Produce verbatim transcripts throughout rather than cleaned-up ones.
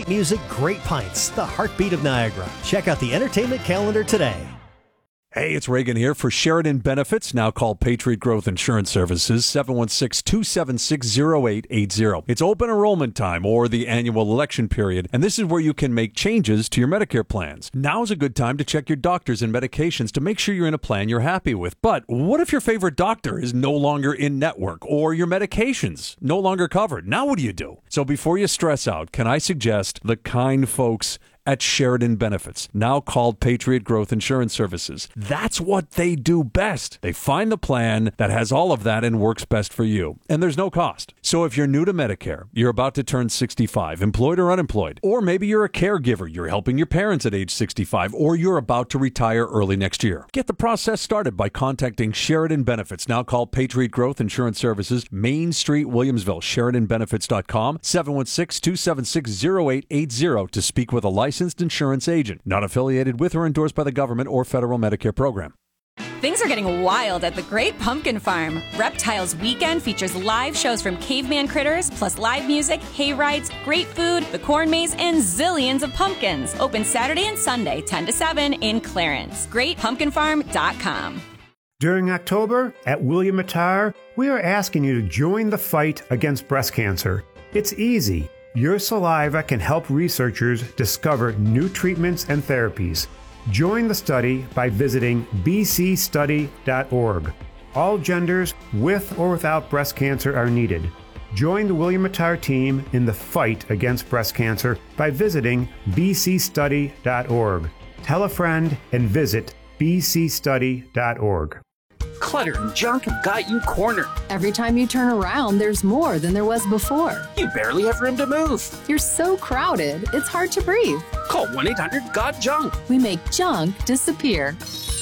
music, great pints. The heartbeat of Niagara. Check out the entertainment calendar today. Hey, it's Reagan here for Sheridan Benefits, now called Patriot Growth Insurance Services, seven one six, two seven six, zero eight eight zero. It's open enrollment time or the annual election period, and this is where you can make changes to your Medicare plans. Now is a good time to check your doctors and medications to make sure you're in a plan you're happy with. But what if your favorite doctor is no longer in network or your medications no longer covered? Now what do you do? So before you stress out, can I suggest the kind folks at Sheridan Benefits, now called Patriot Growth Insurance Services. That's what they do best. They find the plan that has all of that and works best for you. And there's no cost. So if you're new to Medicare, you're about to turn sixty-five, employed or unemployed, or maybe you're a caregiver, you're helping your parents at age sixty-five, or you're about to retire early next year. Get the process started by contacting Sheridan Benefits, now called Patriot Growth Insurance Services, Main Street, Williamsville, Sheridan Benefits dot com, seven one six, two seven six, zero eight eight zero to speak with a licensed insurance agent, not affiliated with or endorsed by the government or federal Medicare program. Things are getting wild at the Great Pumpkin Farm. Reptiles Weekend features live shows from caveman critters, plus live music, hay rides, great food, the corn maze, and zillions of pumpkins. Open Saturday and Sunday, ten to seven in Clarence. great pumpkin farm dot com. During October, at William Mattar, we are asking you to join the fight against breast cancer. It's easy. Your saliva can help researchers discover new treatments and therapies. Join the study by visiting b c study dot org. All genders with or without breast cancer are needed. Join the William Mattar team in the fight against breast cancer by visiting b c study dot org. Tell a friend and visit b c study dot org. Clutter and junk have got you cornered. Every time you turn around, there's more than there was before. You barely have room to move. You're so crowded, it's hard to breathe. Call one eight hundred got junk. We make junk disappear.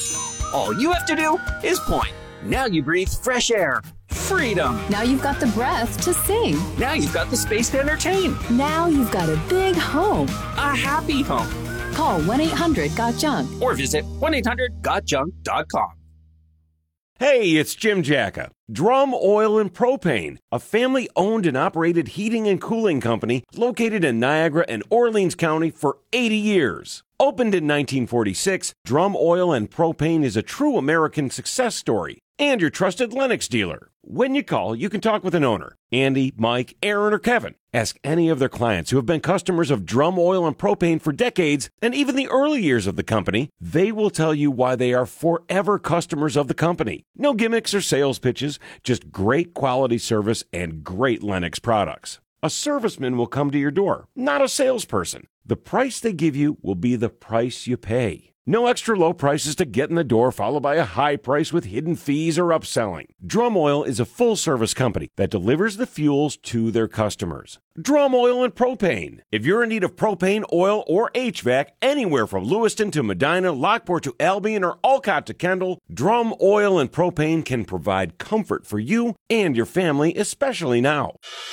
All you have to do is point. Now you breathe fresh air. Freedom. Now you've got the breath to sing. Now you've got the space to entertain. Now you've got a big home. A happy home. Call one eight hundred got junk. Or visit one eight hundred got junk dot com. Hey, it's Jim Jacka. Drum Oil and Propane, a family-owned and operated heating and cooling company located in Niagara and Orleans County for eighty years. Opened in nineteen forty-six, Drum Oil and Propane is a true American success story and your trusted Lennox dealer. When you call, you can talk with an owner, Andy, Mike, Aaron, or Kevin. Ask any of their clients who have been customers of Drum Oil and Propane for decades and even the early years of the company. They will tell you why they are forever customers of the company. No gimmicks or sales pitches, just great quality service and great Lennox products. A serviceman will come to your door, not a salesperson. The price they give you will be the price you pay. No extra low prices to get in the door, followed by a high price with hidden fees or upselling. Drum Oil is a full-service company that delivers the fuels to their customers. Drum Oil and Propane. If you're in need of propane, oil, or H V A C anywhere from Lewiston to Medina, Lockport to Albion, or Olcott to Kendall, Drum Oil and Propane can provide comfort for you and your family, especially now.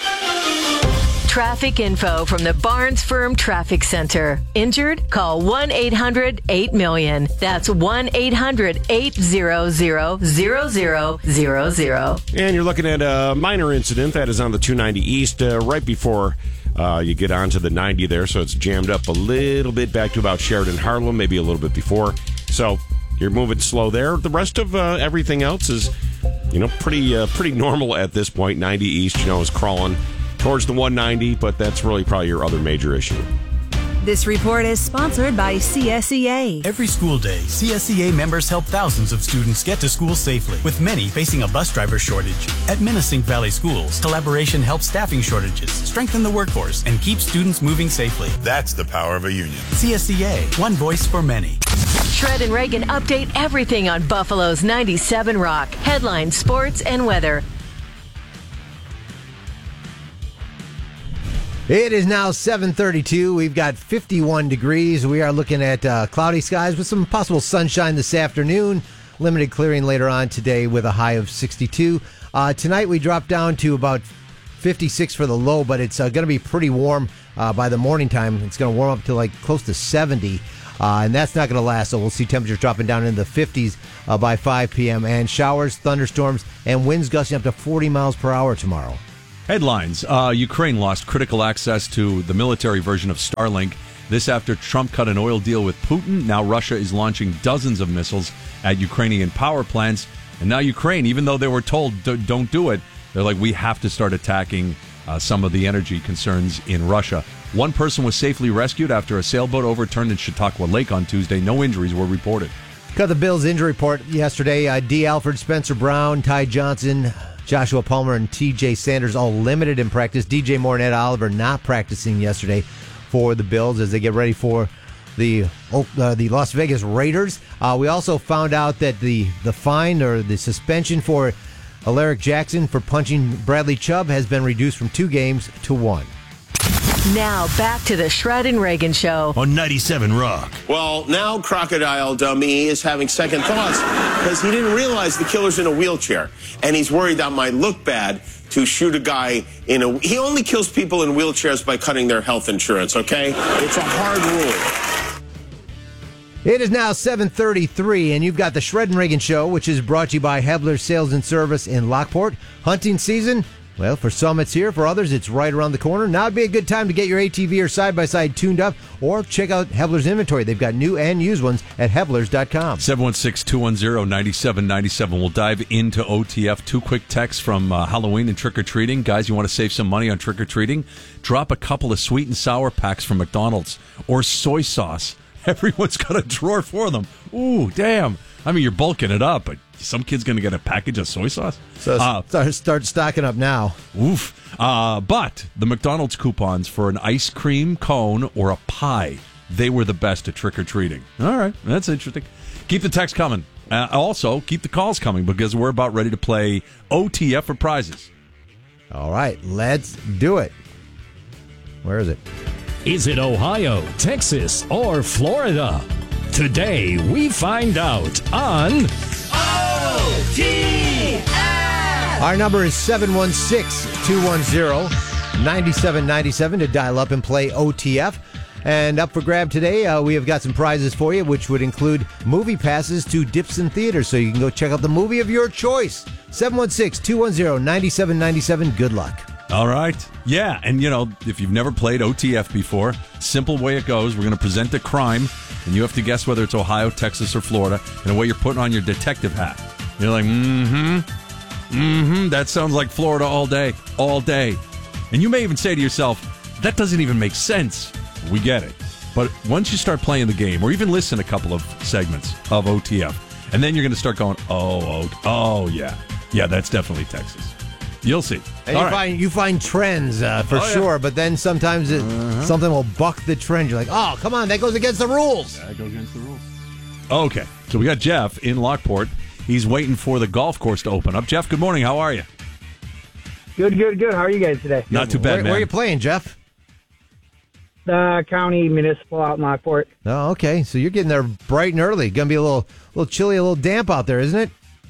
Traffic info from the Barnes Firm Traffic Center. Injured? Call one eight hundred eight million. That's one eight hundred eight hundred zero zero zero zero. And you're looking at a minor incident that is on the two ninety East uh, right before uh, you get onto the ninety there. So it's jammed up a little bit back to about Sheridan Harlem, maybe a little bit before. So you're moving slow there. The rest of uh, everything else is, you know, pretty uh, pretty normal at this point. ninety East, you know, is crawling towards the one ninety, but that's really probably your other major issue. This report is sponsored by C S E A. Every school day, C S E A members help thousands of students get to school safely, with many facing a bus driver shortage. At Minisink Valley Schools, collaboration helps staffing shortages, strengthen the workforce, and keep students moving safely. That's the power of a union. C S E A, one voice for many. Shred and Reagan update everything on Buffalo's ninety-seven Rock. Headlines, sports, and weather. It is now seven thirty-two. We've got fifty-one degrees. We are looking at uh, cloudy skies with some possible sunshine this afternoon. Limited clearing later on today with a high of sixty-two. Uh, tonight we drop down to about fifty-six for the low, but it's uh, going to be pretty warm uh, by the morning time. It's going to warm up to like close to seventy, uh, and that's not going to last. So we'll see temperatures dropping down into the fifties uh, by five p.m. And showers, thunderstorms, and winds gusting up to forty miles per hour tomorrow. Headlines. Uh, Ukraine lost critical access to the military version of Starlink. This after Trump cut an oil deal with Putin. Now Russia is launching dozens of missiles at Ukrainian power plants. And now Ukraine, even though they were told don't do it, they're like, we have to start attacking uh, some of the energy concerns in Russia. One person was safely rescued after a sailboat overturned in Chautauqua Lake on Tuesday. No injuries were reported. Got the Bills injury report yesterday. Uh, D. Alford, Spencer Brown, Ty Johnson, Joshua Palmer, and T J Sanders all limited in practice. D J Moore and Ed Oliver not practicing yesterday for the Bills as they get ready for the uh, the Las Vegas Raiders. Uh, we also found out that the, the fine or the suspension for Alaric Jackson for punching Bradley Chubb has been reduced from two games to one. Now back to the Shred and Reagan Show on ninety-seven Rock. Well, now Crocodile Dummy is having second thoughts because he didn't realize the killer's in a wheelchair, and he's worried that might look bad to shoot a guy in a... He only kills people in wheelchairs by cutting their health insurance, okay? It's a hard rule. It is now seven thirty-three, and you've got the Shred and Reagan Show, which is brought to you by Hebler Sales and Service in Lockport. Hunting season, well, for some it's here, for others it's right around the corner. Now would be a good time to get your A T V or side-by-side tuned up, or check out Hebler's inventory. They've got new and used ones at Heblers dot com. seven one six, two one zero, nine seven nine seven. We'll dive into O T F. Two quick texts from uh, Halloween and trick-or-treating. Guys, you want to save some money on trick-or-treating? Drop a couple of sweet and sour packs from McDonald's or soy sauce. Everyone's got a drawer for them. Ooh, damn. I mean, you're bulking it up, but some kid's going to get a package of soy sauce? So uh, start, start stocking up now. Oof. Uh, but the McDonald's coupons for an ice cream cone or a pie, they were the best at trick-or-treating. All right, that's interesting. Keep the text coming. Uh, also, keep the calls coming because we're about ready to play O T F for prizes. All right, let's do it. Where is it? Is it Ohio, Texas, or Florida? Today, we find out on O T F! Our number is seven one six, two one zero, nine seven nine seven to dial up and play O T F. And up for grab today, uh, we have got some prizes for you, which would include movie passes to Dipson Theater, so you can go check out the movie of your choice. seven one six, two one zero, nine seven nine seven. Good luck. All right. Yeah, and you know, if you've never played O T F before, simple way it goes. We're going to present a crime, and you have to guess whether it's Ohio, Texas, or Florida, in a way you're putting on your detective hat. You're like, mm-hmm, mm-hmm, that sounds like Florida all day, all day. And you may even say to yourself, that doesn't even make sense. We get it. But once you start playing the game, or even listen a couple of segments of O T F, and then you're going to start going, oh, oh, oh, yeah. Yeah, that's definitely Texas. You'll see. And you, right. find, you find trends uh, for oh, sure, yeah. but then sometimes it, uh-huh. something will buck the trend. You're like, oh, come on, that goes against the rules. Yeah, that goes against the rules. Okay, so we got Jeff in Lockport. He's waiting for the golf course to open up. Jeff, good morning. How are you? Good, good, good. How are you guys today? Not too bad, where, man. Where are you playing, Jeff? The county municipal out in Lockport. Oh, okay. So you're getting there bright and early. Going to be a little, little chilly, a little damp out there, isn't it?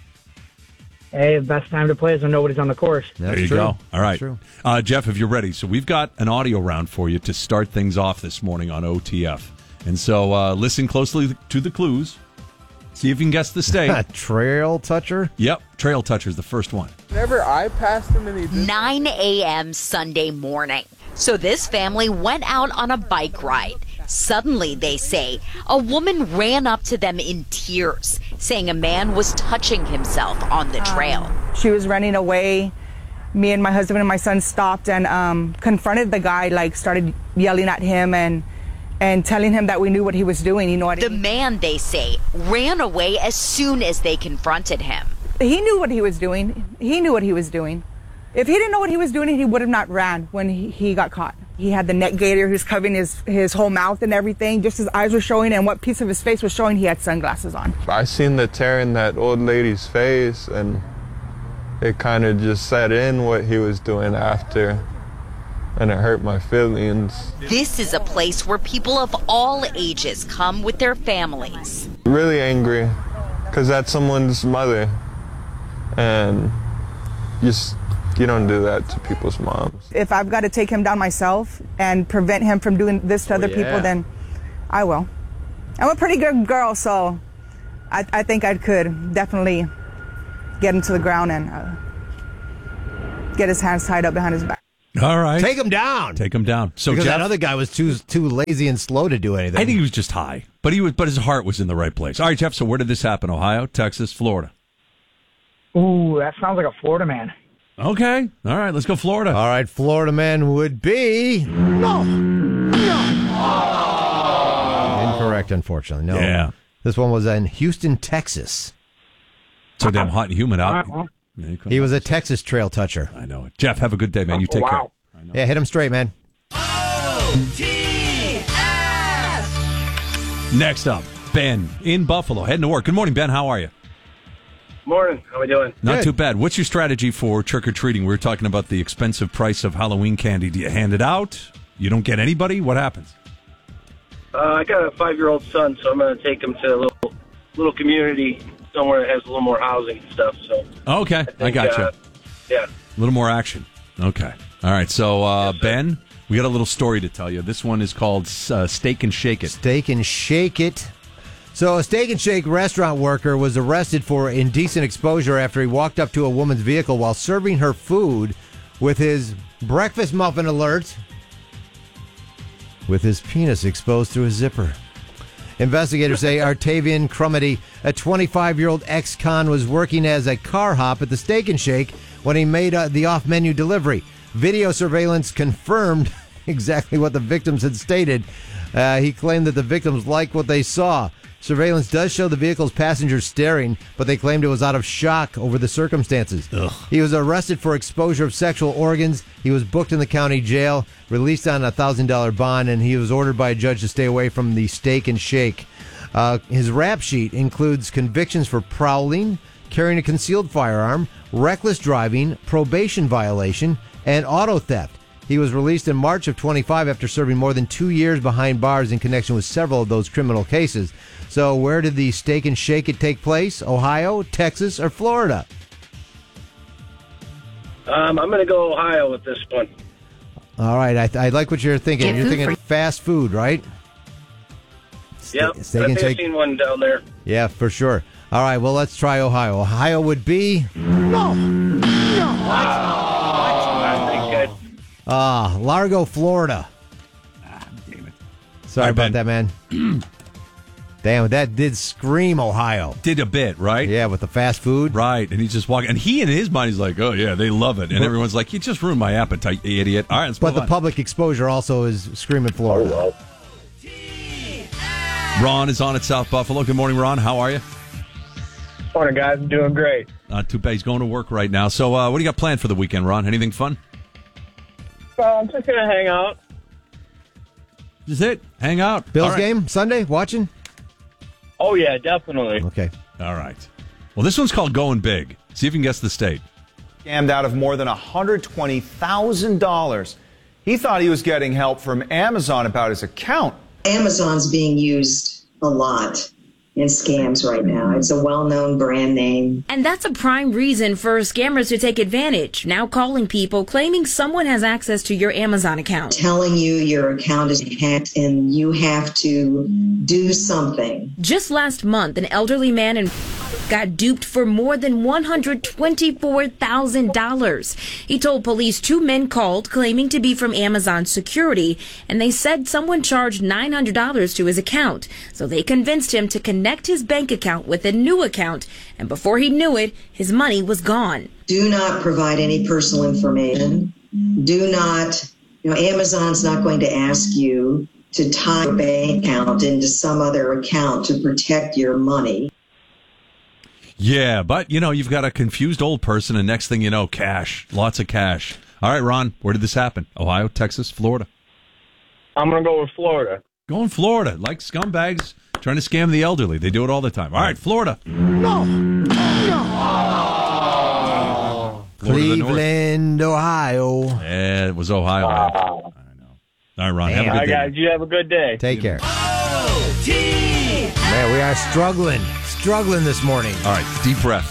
Hey, the best time to play is when nobody's on the course. That's there you true. go. All right. True. Uh, Jeff, if you're ready. So we've got an audio round for you to start things off this morning on O T F. And so uh, listen closely to the clues. See if you can guess the state. Trail toucher? Yep. Trail toucher is the first one. Whenever I passed him and he did nine a.m. Sunday morning. So this family went out on a bike ride. Suddenly, they say, a woman ran up to them in tears, saying a man was touching himself on the trail. Um, she was running away. Me and my husband and my son stopped and um, confronted the guy, like started yelling at him and and telling him that we knew what he was doing. You know what? The man, they say, ran away as soon as they confronted him. He knew what he was doing. He knew what he was doing. If he didn't know what he was doing, he would have not ran when he, he got caught. He had the neck gaiter, he was covering his, his whole mouth and everything. Just his eyes were showing, and what piece of his face was showing, he had sunglasses on. I seen the tear in that old lady's face, and it kind of just set in what he was doing after, and it hurt my feelings. This is a place where people of all ages come with their families. Really angry, because that's someone's mother, and just... You don't do that to people's moms. If I've got to take him down myself and prevent him from doing this to other oh, yeah. people, then I will. I'm a pretty good girl, so I, I think I could definitely get him to the ground and uh, get his hands tied up behind his back. All right. Take him down. Take him down. So because Jeff, that other guy was too too lazy and slow to do anything. I think he was just high, but he was, but his heart was in the right place. All right, Jeff. So where did this happen? Ohio, Texas, Florida? Ooh, that sounds like a Florida man. Okay. All right. Let's go Florida. All right. Florida man would be no, no. Incorrect, unfortunately. No. Yeah. This one was in Houston, Texas. So damn hot and humid out. Yeah, he was a Texas trail toucher. I know it. Jeff, have a good day, man. You take wow. care. Yeah, hit him straight, man. Next up, Ben in Buffalo, heading to work. Good morning, Ben. How are you? Morning. How we doing? Not Good. too bad. What's your strategy for trick-or-treating? We were talking about the expensive price of Halloween candy. Do you hand it out? You don't get anybody? What happens? Uh, I got a five-year-old son, so I'm going to take him to a little little community somewhere that has a little more housing and stuff. So Okay, I, think, I got uh, you. Yeah. A little more action. Okay. All right. So, uh, yes, Ben, we got a little story to tell you. This one is called uh, Steak and Shake It. Steak and Shake It. So a Steak and Shake restaurant worker was arrested for indecent exposure after he walked up to a woman's vehicle while serving her food with his breakfast muffin alert with his penis exposed through his zipper. Investigators say Artavian Crumity, a twenty-five-year-old ex-con, was working as a car hop at the Steak and Shake when he made uh, the off-menu delivery. Video surveillance confirmed exactly what the victims had stated. Uh, he claimed that the victims liked what they saw. Surveillance does show the vehicle's passengers staring, but they claimed it was out of shock over the circumstances. Ugh. He was arrested for exposure of sexual organs. He was booked in the county jail, released on a one thousand dollars bond, and he was ordered by a judge to stay away from the Steak and Shake. Uh, his rap sheet includes convictions for prowling, carrying a concealed firearm, reckless driving, probation violation, and auto theft. He was released in March of twenty-five after serving more than two years behind bars in connection with several of those criminal cases. So where did the Steak and Shake It take place? Ohio, Texas, or Florida? Um, I'm going to go Ohio with this one. All right, I, I like what you're thinking. Get You're food thinking for- fast food, right? Yep. Steak I and think Shake. I've seen one down there. Yeah, for sure. All right, well, let's try Ohio. Ohio would be... No! No! I think I'd... Ah, Largo, Florida. Ah, damn it. Sorry Hi, about Ben. that, man. Damn, that did scream Ohio. Did a bit, right? Yeah, with the fast food. Right, and he's just walking, and he in his mind he's like, "Oh yeah, they love it," and everyone's like, "You just ruined my appetite, you idiot." All right, let's But move the on. public exposure also is screaming Florida. Ron is on at South Buffalo. Good morning, Ron. How are you? Morning, guys. I'm doing great. Not too bad. He's going to work right now. So, uh, what do you got planned for the weekend, Ron? Anything fun? Well, I'm just going to hang out. Is it? Hang out. Bills All right. game Sunday? Watching? Oh, yeah, definitely. Okay. All right. Well, this one's called Going Big. See if you can guess the state. Scammed out of more than one hundred twenty thousand dollars. He thought he was getting help from Amazon about his account. Amazon's being used a lot in scams right now. It's a well-known brand name. And that's a prime reason for scammers to take advantage, now calling people claiming someone has access to your Amazon account. Telling you your account is hacked and you have to do something. Just last month, an elderly man in got duped for more than one hundred twenty-four thousand dollars. He told police two men called claiming to be from Amazon security, and they said someone charged nine hundred dollars to his account. So they convinced him to connect his bank account with a new account, and before he knew it, his money was gone. Do not provide any personal information. Do not, you know, Amazon's not going to ask you to tie your bank account into some other account to protect your money. Yeah, but, you know, you've got a confused old person, and next thing you know, cash. Lots of cash. All right, Ron, where did this happen? Ohio, Texas, Florida? I'm going to go with Florida. Going Florida. Like scumbags trying to scam the elderly. They do it all the time. All right, Florida. No. No. Cleveland, Ohio. Yeah, it was Ohio. Man. I know. All right, Ron, have a good All right, day. guys, you have a good day. Take care. Man, we are struggling. Struggling this morning. All right, deep breath.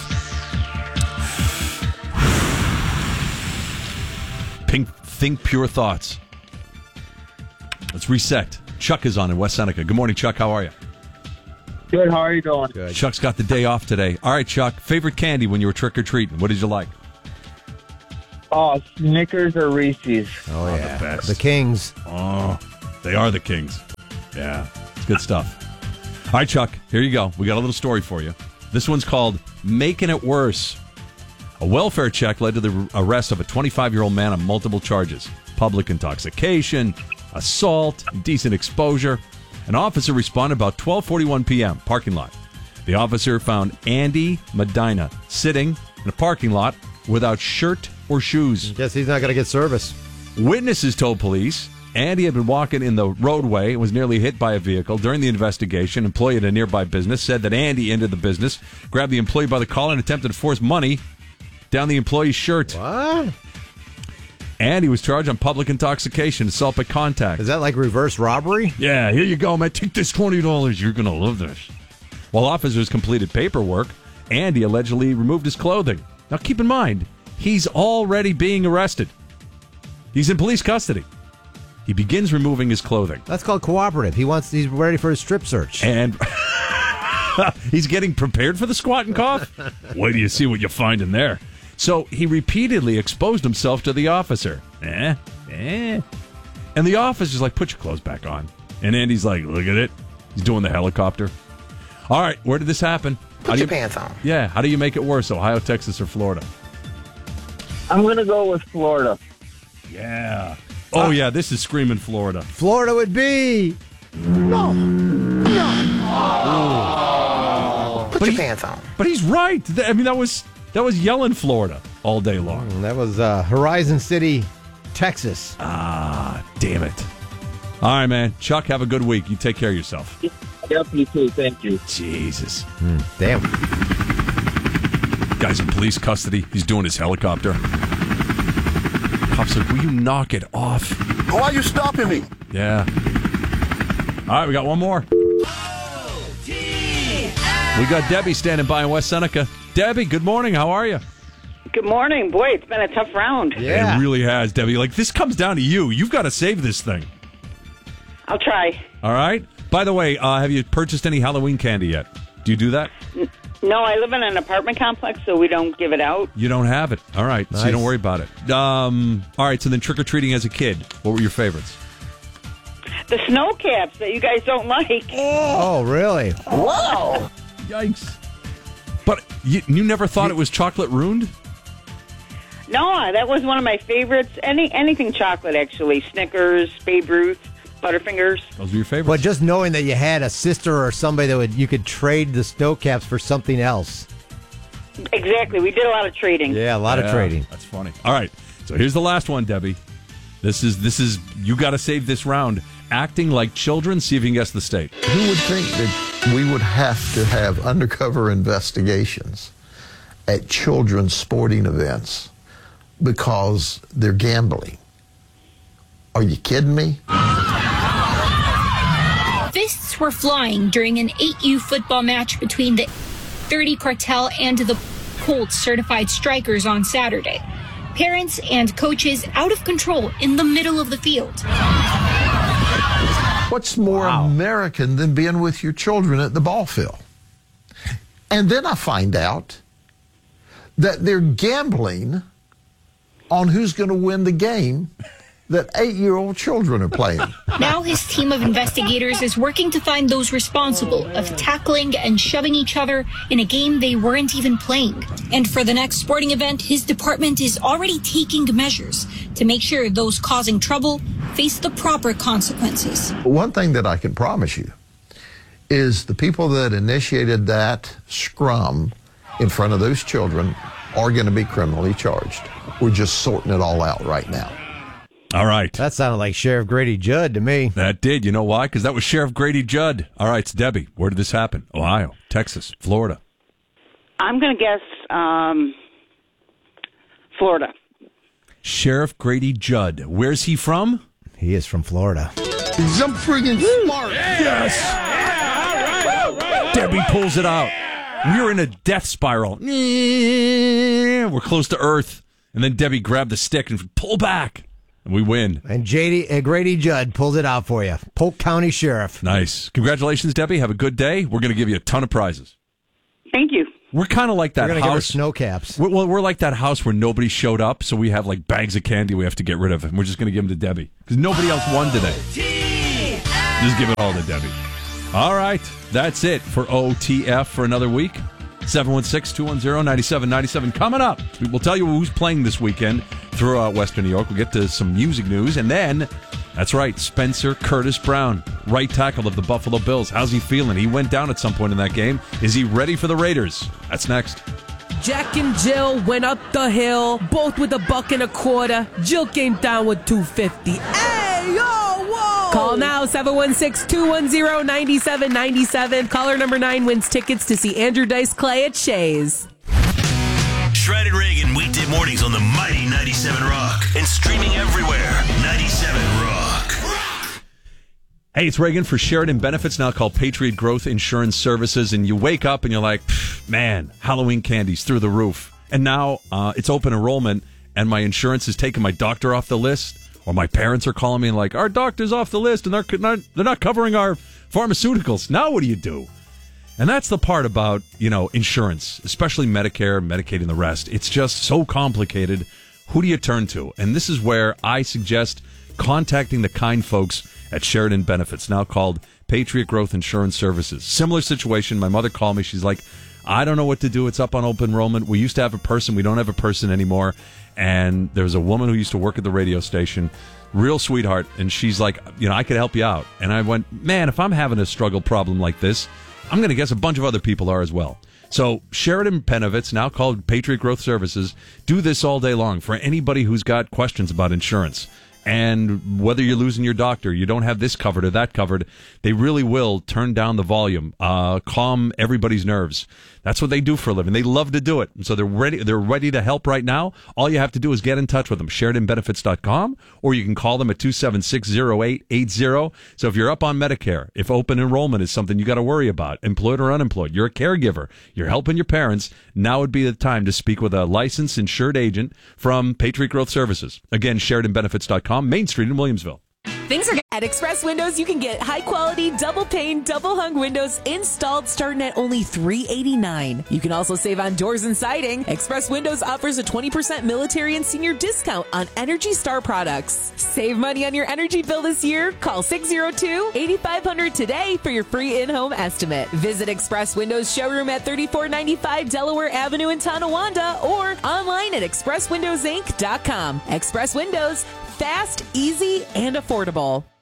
Pink, think pure thoughts. Let's reset. Chuck is on in West Seneca. Good morning, Chuck. How are you? Good. How are you doing? Good. Chuck's got the day off today. All right, Chuck. Favorite candy when you were trick or treating? What did you like? Oh, Snickers or Reese's. Oh, Oh, yeah. the best. The Kings. Oh, they are the Kings. Yeah, it's good stuff. All right, Chuck, here you go. We got a little story for you. This one's called Making It Worse. A welfare check led to the arrest of a twenty-five-year-old man on multiple charges. Public intoxication, assault, indecent exposure. An officer responded about twelve forty-one p.m., parking lot. The officer found Andy Medina sitting in a parking lot without shirt or shoes. Guess he's not going to get service. Witnesses told police Andy had been walking in the roadway and was nearly hit by a vehicle. During the investigation, an employee at a nearby business said that Andy entered the business, grabbed the employee by the collar, and attempted to force money down the employee's shirt. What? Andy was charged on public intoxication, assault by contact. Is that like reverse robbery? Yeah, here you go, man. Take this twenty dollars. You're going to love this. While officers completed paperwork, Andy allegedly removed his clothing. Now, keep in mind, he's already being arrested. He's in police custody. He begins removing his clothing. That's called cooperative. He wants. He's ready for a strip search. And he's getting prepared for the squat and cough. Wait till you see what you find in there. So he repeatedly exposed himself to the officer. Eh, eh. And the officer's like, put your clothes back on. And Andy's like, look at it. He's doing the helicopter. All right, where did this happen? Put How do your you, pants on. Yeah, how do you make it worse? Ohio, Texas, or Florida? I'm going to go with Florida. Yeah. Oh, yeah, this is screaming Florida. Florida would be. No. No. Put But your he- pants on. But he's right. Th- I mean, that was that was yelling Florida all day long. And that was uh, Horizon City, Texas. Ah, damn it. All right, man. Chuck, have a good week. You take care of yourself. Yep, you too. Thank you. Jesus. Mm, damn. Guy's in police custody. He's doing his helicopter. Cops like, will you knock it off? Why are you stopping me? Yeah. All right, we got one more. We got Debbie standing by in West Seneca. Debbie, good morning. How are you? Good morning. Boy, it's been a tough round. It really has, Debbie. Like, this comes down to you. You've got to save this thing. I'll try. All right? By the way, uh, have you purchased any Halloween candy yet? Do you do that? No, I live in an apartment complex, so we don't give it out. You don't have it. All right. So Nice. you don't worry about it. Um, all right. So then trick-or-treating as a kid. What were your favorites? The snow caps that you guys don't like. Oh, really? Whoa! Yikes. But you, you never thought it was chocolate ruined? No, that was one of my favorites. Any Anything chocolate, actually. Snickers, Babe Ruth, Butterfingers. Those were your favorites? But just knowing that you had a sister or somebody that would you could trade the snow caps for something else. Exactly. We did a lot of trading. Yeah, a lot of Yeah, trading. That's funny. All right. So here's the last one, Debbie. This is, this is you got to save this round. Acting like children, see if you can guess the state. Who would think that we would have to have undercover investigations at children's sporting events because they're gambling? Are you kidding me? Fists were flying during an eight U football match between the thirty Cartel and the Colts certified strikers on Saturday. Parents and coaches out of control in the middle of the field. What's more American than being with your children at the ball field? And then I find out that they're gambling on who's going to win the game that eight-year-old children are playing. Now his team of investigators is working to find those responsible of tackling and shoving each other in a game they weren't even playing. And for the next sporting event, his department is already taking measures to make sure those causing trouble face the proper consequences. One thing that I can promise you is the people that initiated that scrum in front of those children are going to be criminally charged. We're just sorting it all out right now. All right. That sounded like Sheriff Grady Judd to me. That did. You know why? Because that was Sheriff Grady Judd. All right, it's Debbie. Where did this happen? Ohio, Texas, Florida. I'm going to guess um, Florida. Sheriff Grady Judd. Where's he from? He is from Florida. I'm friggin' smart. Yes. Debbie pulls it out. We're in a death spiral. We're close to Earth. And then Debbie grabbed the stick and pull back. And we win. And J D, uh, Grady Judd pulls it out for you. Polk County Sheriff. Nice. Congratulations, Debbie. Have a good day. We're going to give you a ton of prizes. Thank you. We're kind of like that We're gonna house. give her snow caps. We're, well, we're like that house where nobody showed up, so we have like bags of candy we have to get rid of, and we're just going to give them to Debbie because nobody else won today. Just give it all to Debbie. All right, that's it for O T F for another week. seven one six, two one zero, nine seven nine seven. Coming up, we'll tell you who's playing this weekend throughout Western New York. We'll get to some music news, and then, that's right, Spencer Curtis Brown, right tackle of the Buffalo Bills. How's he feeling? He went down at some point in that game. Is he ready for the Raiders? That's next. Jack and Jill went up the hill, both with a buck and a quarter. Jill came down with two fifty. Hey, yo, whoa! Call now, seven one six, two one zero, nine seven nine seven. Caller number nine wins tickets to see Andrew Dice Clay at Shays. Shred and Reagan weekday mornings on the mighty ninety-seven Rock and streaming everywhere. ninety-seven Rock. Hey, it's Reagan for Sheridan Benefits, now called Patriot Growth Insurance Services, and you wake up and you're like, man, Halloween candy's through the roof. And now uh, it's open enrollment, and my insurance has taken my doctor off the list, or my parents are calling me and like, our doctor's off the list, and they're not, they're not covering our pharmaceuticals. Now what do you do? And that's the part about, you know, insurance, especially Medicare, Medicaid, and the rest. It's just so complicated. Who do you turn to? And this is where I suggest contacting the kind folks at Sheridan Benefits, now called Patriot Growth Insurance Services. Similar situation. My mother called me. She's like, I don't know what to do. It's up on open enrollment. We used to have a person. We don't have a person anymore. And there's a woman who used to work at the radio station, real sweetheart. And she's like, you know, I could help you out. And I went, man, if I'm having a struggle problem like this, I'm going to guess a bunch of other people are as well. So Sheridan Benefits, now called Patriot Growth Services, do this all day long for anybody who's got questions about insurance. And whether you're losing your doctor, you don't have this covered or that covered, they really will turn down the volume, uh, calm everybody's nerves. That's what they do for a living. They love to do it. And so they're ready, they're ready to help right now. All you have to do is get in touch with them, Sheridan Benefits dot com, or you can call them at two seven six, zero eight eight zero. So if you're up on Medicare, if open enrollment is something you got to worry about, employed or unemployed, you're a caregiver, you're helping your parents, now would be the time to speak with a licensed insured agent from Patriot Growth Services. Again, Sheridan Benefits dot com, Main Street in Williamsville. Things are at Express Windows. You can get high quality double pane, double hung windows installed starting at only three eighty-nine. You can also save on doors and siding. Express Windows offers a twenty percent military and senior discount on Energy Star products. Save money on your energy bill this year. Call six oh two, eight five hundred today for your free in-home estimate. Visit Express Windows showroom at thirty-four ninety-five Delaware Avenue in Tonawanda or online at express windows inc dot com. Express Windows, fast, easy, and affordable.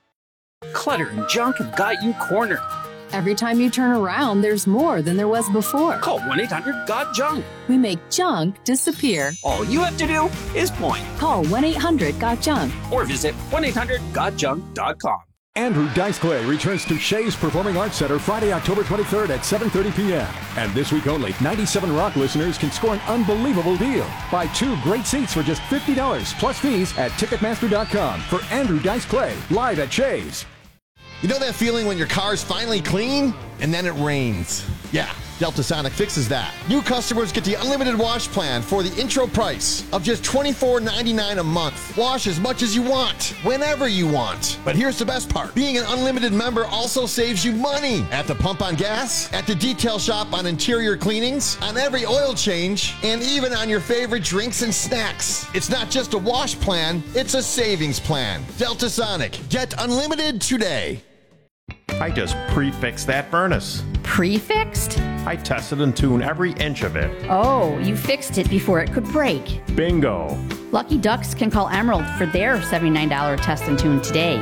Clutter and junk have got you cornered. Every time you turn around, there's more than there was before. Call one eight hundred got junk. We make junk disappear. All you have to do is point. Call one eight hundred got junk. Or visit one eight hundred got junk dot com. Andrew Dice Clay returns to Shays Performing Arts Center Friday, October twenty-third at seven thirty p.m. And this week only, ninety-seven Rock listeners can score an unbelievable deal. Buy two great seats for just fifty dollars plus fees at ticketmaster dot com for Andrew Dice Clay, live at Shays. You know that feeling when your car's finally clean and then it rains? Yeah, Delta Sonic fixes that. New customers get the unlimited wash plan for the intro price of just twenty-four ninety-nine a month. Wash as much as you want, whenever you want. But here's the best part. Being an unlimited member also saves you money. At the pump on gas, at the detail shop on interior cleanings, on every oil change, and even on your favorite drinks and snacks. It's not just a wash plan, it's a savings plan. Delta Sonic. Get unlimited today. I just pre-fixed that furnace. Pre-fixed? I tested and tuned every inch of it. Oh, you fixed it before it could break. Bingo. Lucky Ducks can call Emerald for their seventy-nine dollars test and tune today.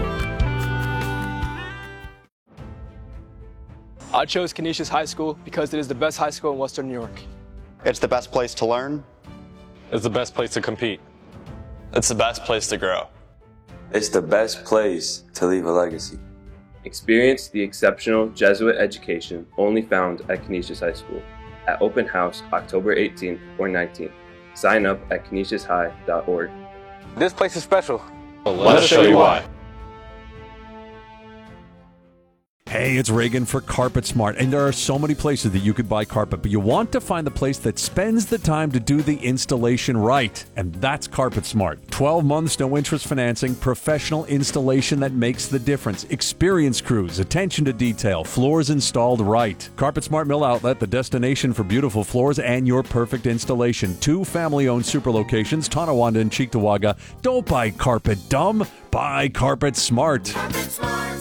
I chose Canisius High School because it is the best high school in Western New York. It's the best place to learn. It's the best place to compete. It's the best place to grow. It's the best place to leave a legacy. Experience the exceptional Jesuit education only found at Canisius High School at open house October eighteenth or nineteenth. Sign up at canisius high dot org. This place is special. Let us show you why. Hey, it's Reagan for Carpet Smart, and there are so many places that you could buy carpet, but you want to find the place that spends the time to do the installation right, and that's Carpet Smart. twelve months, no interest financing, professional installation that makes the difference. Experienced crews, attention to detail, floors installed right. Carpet Smart Mill Outlet, the destination for beautiful floors and your perfect installation. Two family-owned super locations, Tonawanda and Cheektowaga. Don't buy carpet dumb, buy Carpet Smart. Carpet Smart.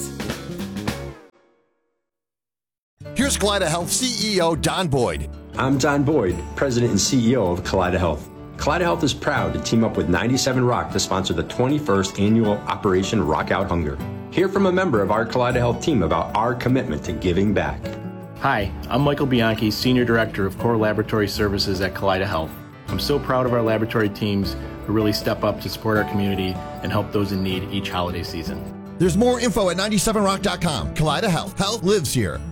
Here's Kaleida Health C E O Don Boyd. I'm Don Boyd, President and C E O of Kaleida Health. Kaleida Health is proud to team up with ninety-seven Rock to sponsor the twenty-first annual Operation Rock Out Hunger. Hear from a member of our Kaleida Health team about our commitment to giving back. Hi, I'm Michael Bianchi, Senior Director of Core Laboratory Services at Kaleida Health. I'm so proud of our laboratory teams who really step up to support our community and help those in need each holiday season. There's more info at ninety-seven rock dot com. Kaleida Health. Health lives here.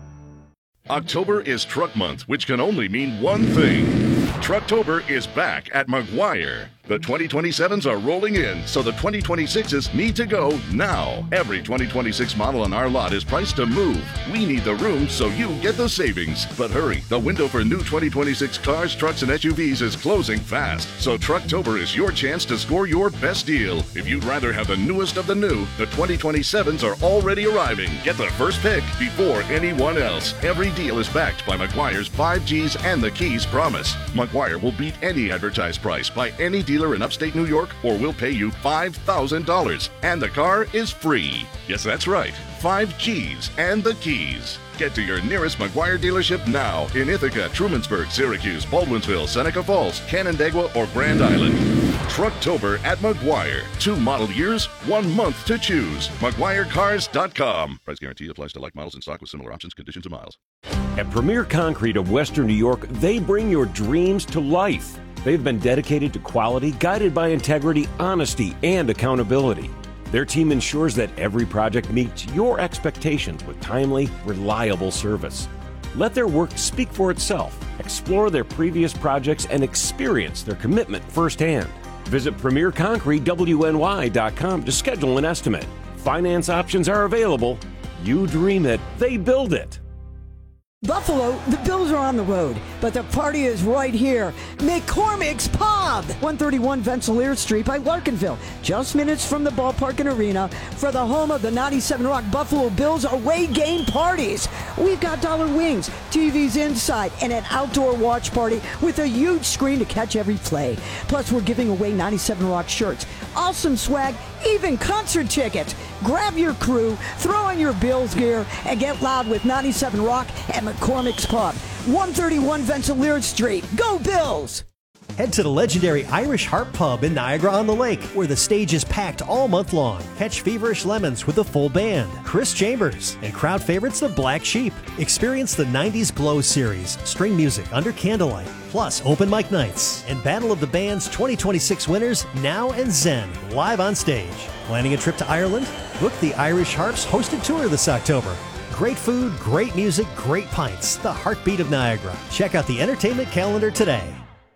October is Truck Month, which can only mean one thing. Trucktober is back at Maguire. The twenty twenty-sevens are rolling in, so the twenty twenty-sixes need to go now. Every twenty twenty-six model on our lot is priced to move. We need the room, so you get the savings. But hurry, the window for new twenty twenty-six cars, trucks, and S U Vs is closing fast. So Trucktober is your chance to score your best deal. If you'd rather have the newest of the new, the twenty twenty-sevens are already arriving. Get the first pick before anyone else. Every deal is backed by Maguire's five G's and the Keys promise. Maguire will beat any advertised price by any dealer in upstate New York, or we'll pay you five thousand dollars. And the car is free. Yes, that's right. Five G's and the Keys. Get to your nearest Maguire dealership now in Ithaca, Trumansburg, Syracuse, Baldwinsville, Seneca Falls, Canandaigua, or Grand Island. Trucktober at Maguire. Two model years, one month to choose. Maguire Cars dot com. Price guarantee applies to like models in stock with similar options, conditions, and miles. At Premier Concrete of Western New York, they bring your dreams to life. They've been dedicated to quality, guided by integrity, honesty, and accountability. Their team ensures that every project meets your expectations with timely, reliable service. Let their work speak for itself. Explore their previous projects and experience their commitment firsthand. Visit Premier Concrete W N Y dot com to schedule an estimate. Finance options are available. You dream it, they build it. Buffalo, the Bills are on the road, but the party is right here. McCormick's Pub, one thirty-one Rensselaer Street by Larkinville, just minutes from the ballpark and arena for the home of the ninety-seven Rock Buffalo Bills away game parties. We've got dollar wings, T Vs inside, and an outdoor watch party with a huge screen to catch every play. Plus, we're giving away ninety-seven Rock shirts, awesome swag, even concert tickets. Grab your crew, throw on your Bills gear, and get loud with ninety-seven Rock and McCormick's Pub, one thirty-one Rensselaer Street. Go Bills! Head to the legendary Irish Harp Pub in Niagara-on-the-Lake, where the stage is packed all month long. Catch Feverish Lemons with a full band, Chris Chambers, and crowd favorites the Black Sheep. Experience the nineties Glow Series, string music under candlelight, plus open mic nights, and Battle of the Bands twenty twenty-six winners, Now and Zen, live on stage. Planning a trip to Ireland? Book the Irish Harps hosted tour this October. Great food, great music, great pints. The heartbeat of Niagara. Check out the entertainment calendar today.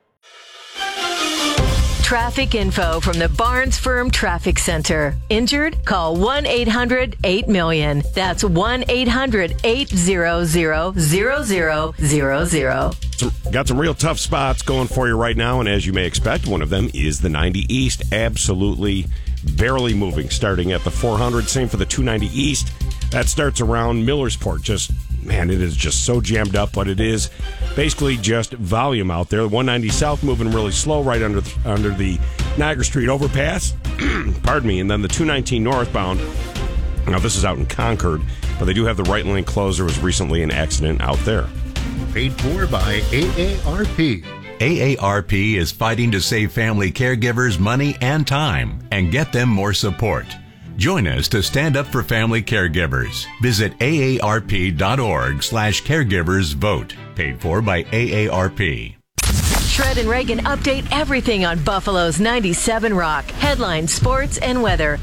Traffic info from the Barnes Firm Traffic Center. Injured? Call one eight hundred eight million. That's one eight hundred eight hundred zero zero zero zero zero. Some, got some real tough spots going for you right now, and as you may expect, one of them is the ninety East. Absolutely barely moving, starting at the four hundred. Same for the two ninety East. That starts around Millersport. Just, man, it is just so jammed up, but it is basically just volume out there. one ninety South moving really slow right under the, under the Niagara Street overpass. Pardon me. And then the two nineteen northbound. Now, this is out in Concord, but they do have the right lane closed. There was recently an accident out there. Paid for by A A R P. A A R P is fighting to save family caregivers money and time and get them more support. Join us to stand up for family caregivers. Visit A A R P dot org slash caregivers vote. Paid for by A A R P. Shred and Reagan update everything on Buffalo's ninety-seven Rock. Headlines, sports, and weather.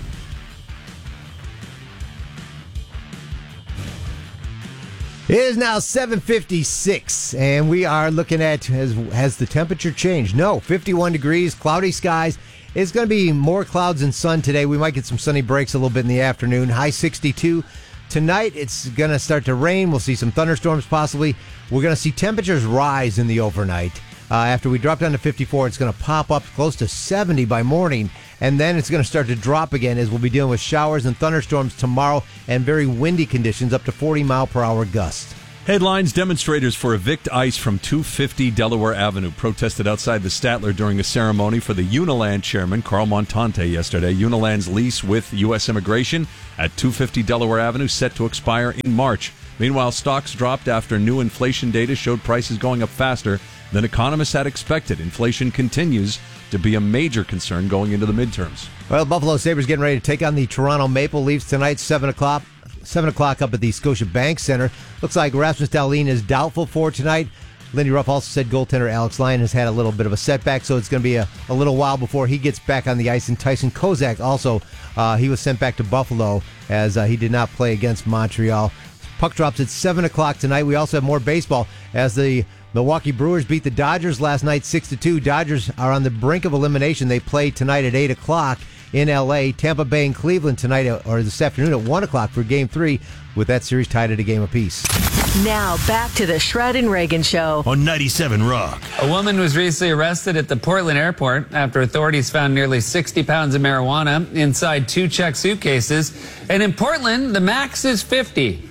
It is now seven fifty-six, and we are looking at, has, has the temperature changed? No, fifty-one degrees, cloudy skies. It's going to be more clouds and sun today. We might get some sunny breaks a little bit in the afternoon. High sixty-two. Tonight, it's going to start to rain. We'll see some thunderstorms possibly. We're going to see temperatures rise in the overnight. Uh, after we drop down to fifty-four, it's going to pop up close to seventy by morning, and then it's going to start to drop again as we'll be dealing with showers and thunderstorms tomorrow and very windy conditions up to forty mile per hour gusts. Headlines: demonstrators for Evict ICE from two fifty Delaware Avenue protested outside the Statler during a ceremony for the Uniland chairman, Carl Montante, yesterday. Uniland's lease with U S Immigration at two fifty Delaware Avenue set to expire in March. Meanwhile, stocks dropped after new inflation data showed prices going up faster than economists had expected. Inflation continues to be a major concern going into the midterms. Well, Buffalo Sabres getting ready to take on the Toronto Maple Leafs tonight, seven o'clock. seven o'clock up at the Scotiabank Center. Looks like Rasmus Dahlin is doubtful for tonight. Lindy Ruff also said goaltender Alex Lyon has had a little bit of a setback, so it's going to be a, a little while before he gets back on the ice. And Tyson Kozak also, uh, he was sent back to Buffalo as uh, he did not play against Montreal. Puck drops at seven o'clock tonight. We also have more baseball as the Milwaukee Brewers beat the Dodgers last night six to two. Dodgers are on the brink of elimination. They play tonight at eight o'clock in L A. Tampa Bay and Cleveland tonight, or this afternoon at one o'clock for Game three, with that series tied at a game apiece. Now back to the Shred and Reagan Show on ninety-seven Rock. A woman was recently arrested at the Portland airport after authorities found nearly sixty pounds of marijuana inside two checked suitcases. And in Portland, the max is fifty.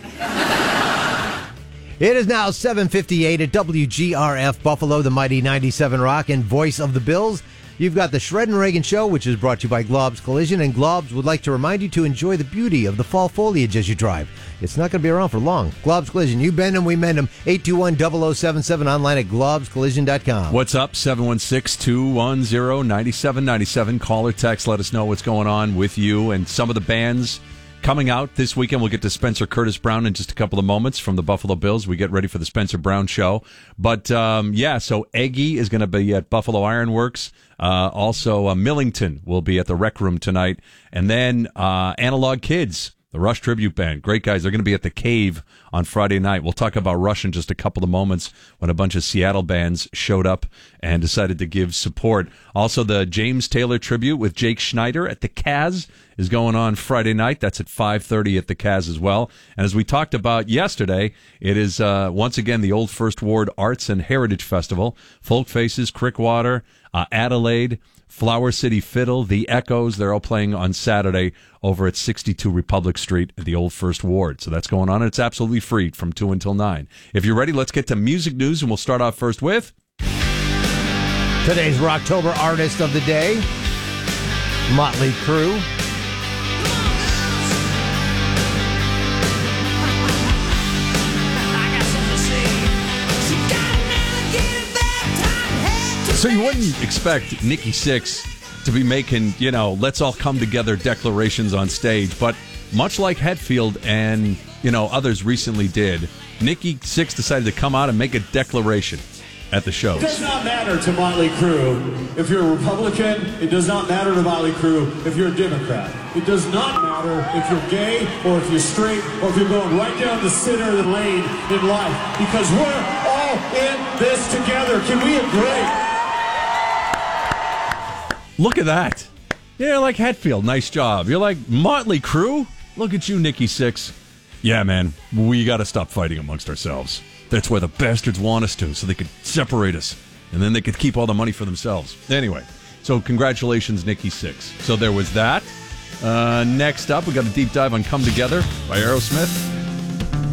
It is now seven fifty-eight at W G R F Buffalo, the mighty ninety-seven Rock, and voice of the Bills. You've got the Shred and Reagan Show, which is brought to you by Globs Collision, and Globs would like to remind you to enjoy the beauty of the fall foliage as you drive. It's not going to be around for long. Globs Collision, you bend them, we mend them. eight two one, zero zero seven seven, online at globs collision dot com. What's up? seven one six, two one zero, nine seven nine seven. Call or text, let us know what's going on with you and some of the bands coming out this weekend. We'll get to Spencer Curtis Brown in just a couple of moments from the Buffalo Bills. We get ready for the Spencer Brown show. But, um, yeah, so Eggy is going to be at Buffalo Ironworks. Uh, also, uh, Millington will be at the Rec Room tonight. And then uh, Analog Kids, the Rush Tribute Band. Great guys. They're going to be at the Cave on Friday night. We'll talk about Rush in just a couple of moments when a bunch of Seattle bands showed up and decided to give support. Also, the James Taylor Tribute with Jake Schneider at the Kaz is going on Friday night. That's at five thirty at the Kaz as well. And as we talked about yesterday, it is uh, once again the Old First Ward Arts and Heritage Festival. Folk Faces, Crickwater, uh, Adelaide, Flower City Fiddle, The Echoes, they're all playing on Saturday over at sixty-two Republic Street at the Old First Ward. So that's going on, and it's absolutely free from two until nine. If you're ready, let's get to music news, and we'll start off first with today's Rocktober artist of the day, Motley Crue. So you wouldn't expect Nikki Sixx to be making, you know, let's all come together declarations on stage, but much like Hetfield and, you know, others recently did, Nikki Sixx decided to come out and make a declaration at the shows. It does not matter to Motley Crue if you're a Republican. It does not matter to Motley Crue if you're a Democrat. It does not matter if you're gay or if you're straight or if you're going right down the center of the lane in life, because we're all in this together. Can we agree? Look at that. Yeah, like Hetfield. Nice job. You're like Motley Crue? Look at you, Nikki Sixx. Yeah, man, we got to stop fighting amongst ourselves. That's where the bastards want us to, so they could separate us, and then they could keep all the money for themselves. Anyway, so congratulations, Nikki Sixx. So there was that. Uh, next up, we got a deep dive on Come Together by Aerosmith.